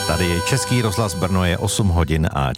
Tady je Český rozhlas Brno, je 8 hodin a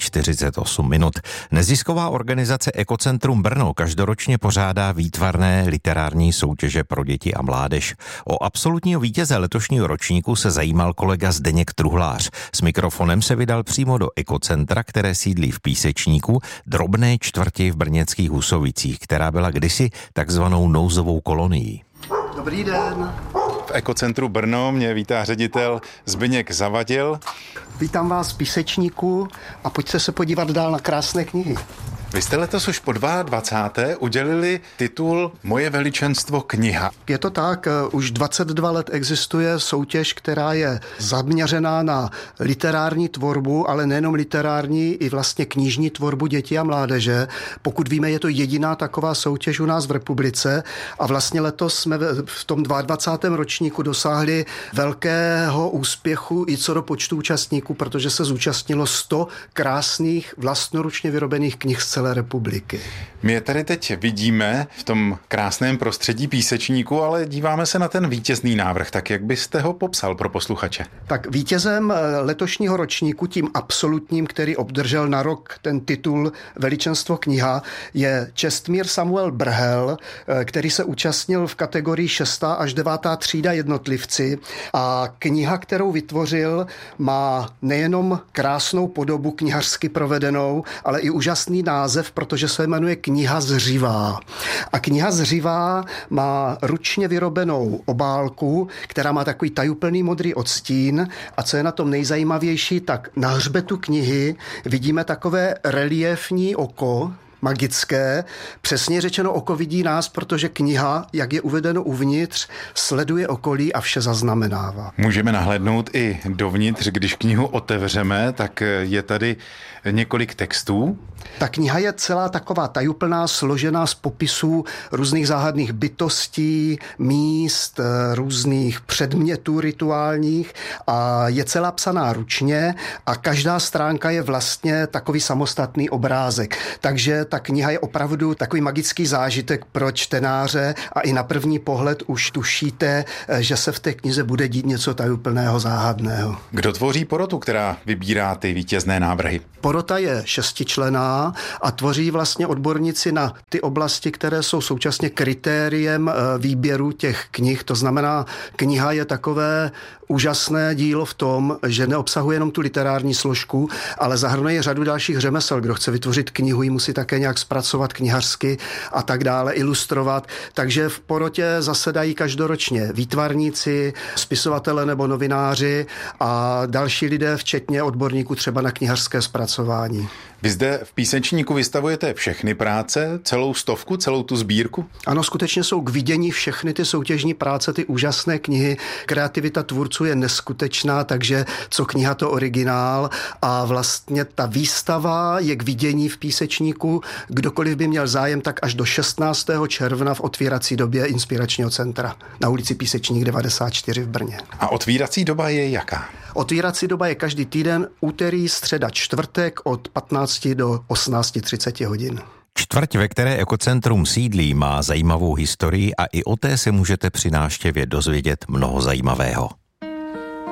48 minut. Nezisková organizace Ekocentrum Brno každoročně pořádá výtvarné literární soutěže pro děti a mládež. O absolutního vítěze letošního ročníku se zajímal kolega Zdeněk Truhlář. S mikrofonem se vydal přímo do Ekocentra, které sídlí v Písečníku, drobné čtvrti v brněnských Husovicích, která byla kdysi takzvanou nouzovou kolonií. Dobrý den. V Ekocentru Brno mě vítá ředitel Zbyněk Zavadil. Vítám vás v Písečníku a pojďte se podívat dál na krásné knihy. Vy jste letos už po 22. udělili titul Moje veličenstvo kniha. Je to tak, už 22 let existuje soutěž, která je zaměřená na literární tvorbu, ale nejenom literární, i vlastně knižní tvorbu dětí a mládeže. Pokud víme, je to jediná taková soutěž u nás v republice a vlastně letos jsme v tom 22. ročníku dosáhli velkého úspěchu i co do počtu účastníků, protože se zúčastnilo 100 krásných vlastnoručně vyrobených knih z celé republiky. My je tady teď vidíme v tom krásném prostředí Písečníku, ale díváme se na ten vítězný návrh. Tak jak byste ho popsal pro posluchače? Tak vítězem letošního ročníku, tím absolutním, který obdržel na rok ten titul Veličenstvo kniha, je Čestmír Samuel Brhel, který se účastnil v kategorii 6. až 9. třída jednotlivci a kniha, kterou vytvořil, má nejenom krásnou podobu knihařsky provedenou, ale i úžasný název, protože se jmenuje Kniha zřivá. A Kniha zřivá má ručně vyrobenou obálku, která má takový tajuplný modrý odstín a co je na tom nejzajímavější, tak na hřbetu knihy vidíme takové reliéfní oko, magické. Přesně řečeno oko vidí nás, protože kniha, jak je uvedeno uvnitř, sleduje okolí a vše zaznamenává. Můžeme nahlédnout i dovnitř, když knihu otevřeme, tak je tady několik textů. Ta kniha je celá taková tajuplná, složená z popisů různých záhadných bytostí, míst, různých předmětů rituálních a je celá psaná ručně a každá stránka je vlastně takový samostatný obrázek. Takže ta kniha je opravdu takový magický zážitek pro čtenáře a i na první pohled už tušíte, že se v té knize bude dít něco tajuplného, záhadného. Kdo tvoří porotu, která vybírá ty vítězné návrhy? Porota je 6členná a tvoří vlastně odborníci na ty oblasti, které jsou současně kritériem výběru těch knih. To znamená, kniha je takové úžasné dílo v tom, že neobsahuje jenom tu literární složku, ale zahrnuje řadu dalších řemesel. Kdo chce vytvořit knihu, ji musí také nějak zpracovat knihařsky a tak dále, ilustrovat. Takže v porotě zasedají každoročně výtvarníci, spisovatelé nebo novináři a další lidé, včetně odborníků třeba na knihařské zpracování. Vy zde v Písečníku vystavujete všechny práce, celou 100, celou tu sbírku? Ano, skutečně jsou k vidění všechny ty soutěžní práce, ty úžasné knihy. Kreativita tvůrců je neskutečná, takže co kniha, to originál a vlastně ta výstava je k vidění v Písečníku. Kdokoliv by měl zájem, tak až do 16. června v otvírací době Inspiračního centra na ulici Písečník 94 v Brně. A otvírací doba je jaká? Otvírací doba je každý týden, úterý, středa, čtvrtek od 15 do 18:30 hodin. Čtvrť, ve které Ekocentrum sídlí, má zajímavou historii a i o té se můžete při návštěvě dozvědět mnoho zajímavého.